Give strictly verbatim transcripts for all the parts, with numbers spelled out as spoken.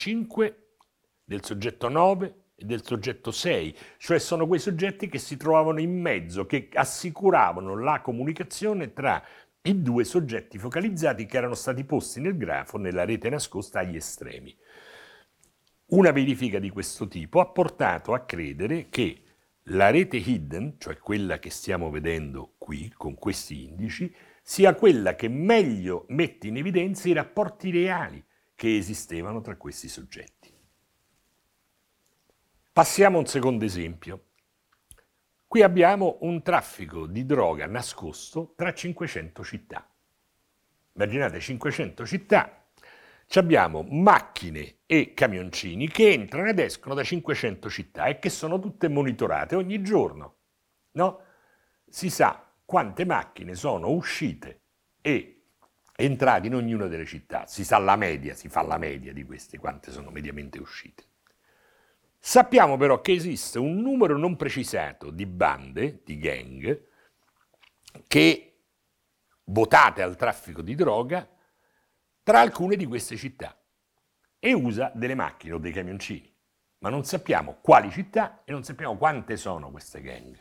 cinque, del soggetto nove e del soggetto sei, cioè sono quei soggetti che si trovavano in mezzo, che assicuravano la comunicazione tra i due soggetti focalizzati che erano stati posti nel grafo nella rete nascosta agli estremi. Una verifica di questo tipo ha portato a credere che la rete hidden, cioè quella che stiamo vedendo qui con questi indici, sia quella che meglio mette in evidenza i rapporti reali che esistevano tra questi soggetti. Passiamo a un secondo esempio. Qui abbiamo un traffico di droga nascosto tra cinquecento città. Immaginate cinquecento città, abbiamo macchine e camioncini che entrano ed escono da cinquecento città e che sono tutte monitorate ogni giorno. No? Si sa quante macchine sono uscite e entrate in ognuna delle città. Si sa la media, si fa la media di queste, quante sono mediamente uscite. Sappiamo però che esiste un numero non precisato di bande, di gang, che votate al traffico di droga tra alcune di queste città e usa delle macchine o dei camioncini, ma non sappiamo quali città e non sappiamo quante sono queste gang.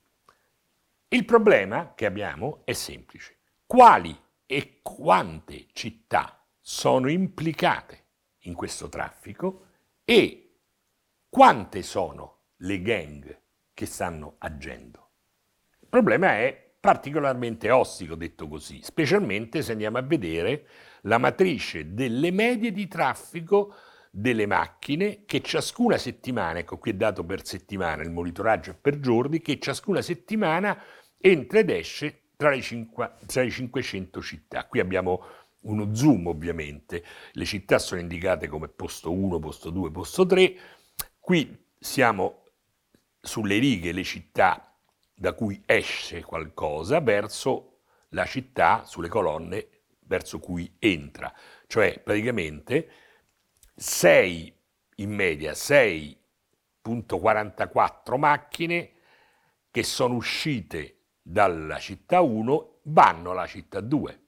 Il problema che abbiamo è semplice: quali e quante città sono implicate in questo traffico e quante sono le gang che stanno agendo? Il problema è particolarmente ostico, detto così, specialmente se andiamo a vedere la matrice delle medie di traffico delle macchine che ciascuna settimana, ecco qui è dato per settimana, il monitoraggio è per giorni, che ciascuna settimana entra ed esce tra le, cinque, tra le cinquecento città. Qui abbiamo uno zoom ovviamente, le città sono indicate come posto uno, posto due, posto tre, qui siamo sulle righe le città da cui esce qualcosa verso la città, sulle colonne, verso cui entra. Cioè, praticamente, sei, in media, sei virgola quarantaquattro macchine che sono uscite dalla città uno vanno alla città due.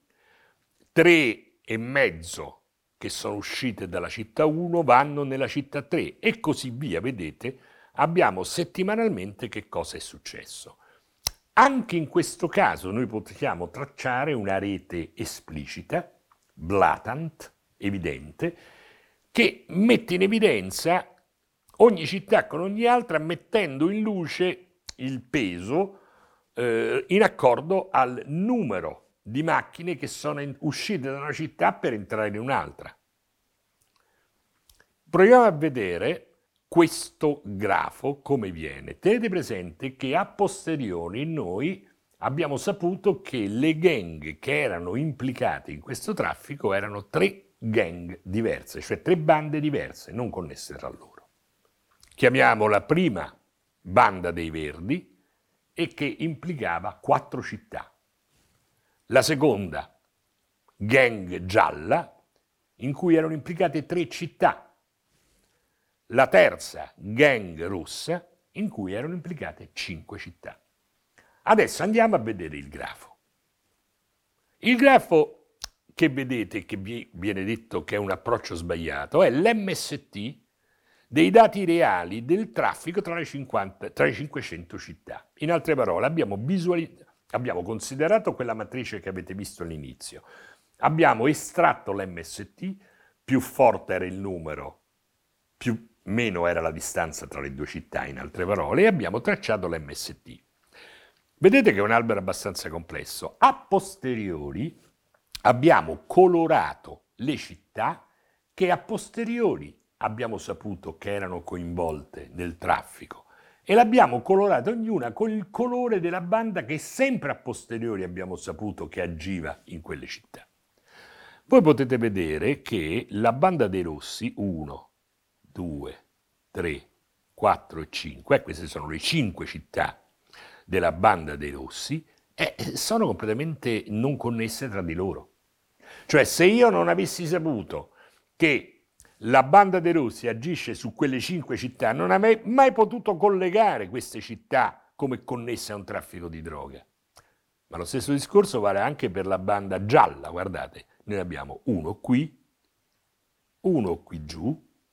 tre e mezzo che sono uscite dalla città uno vanno nella città tre e così via, vedete? Abbiamo settimanalmente che cosa è successo. Anche in questo caso noi possiamo tracciare una rete esplicita, blatant, evidente, che mette in evidenza ogni città con ogni altra, mettendo in luce il peso eh, in accordo al numero di macchine che sono in, uscite da una città per entrare in un'altra. Proviamo a vedere questo grafo come viene. Tenete presente che a posteriori noi abbiamo saputo che le gang che erano implicate in questo traffico erano tre gang diverse, cioè tre bande diverse, non connesse tra loro. Chiamiamo la prima banda dei Verdi e che implicava quattro città. La seconda, gang gialla, in cui erano implicate tre città. La terza, gang rossa, in cui erano implicate cinque città. Adesso andiamo a vedere il grafo. Il grafo che vedete, che vi viene detto che è un approccio sbagliato, è l'M S T dei dati reali del traffico tra le, cinquanta, tra le cinquecento città. In altre parole, abbiamo, abbiamo considerato quella matrice che avete visto all'inizio. Abbiamo estratto l'M S T, più forte era il numero, più meno era la distanza tra le due città, in altre parole, e abbiamo tracciato l'M S T. Vedete che è un albero abbastanza complesso. A posteriori abbiamo colorato le città che a posteriori abbiamo saputo che erano coinvolte nel traffico e l'abbiamo colorata ognuna con il colore della banda che sempre a posteriori abbiamo saputo che agiva in quelle città. Voi potete vedere che la banda dei rossi, uno, due, tre, quattro e cinque, queste sono le cinque città della banda dei rossi, eh, sono completamente non connesse tra di loro. Cioè, se io non avessi saputo che la banda dei rossi agisce su quelle cinque città, non avrei mai potuto collegare queste città come connesse a un traffico di droga. Ma lo stesso discorso vale anche per la banda gialla, guardate, noi abbiamo uno qui, uno qui giù,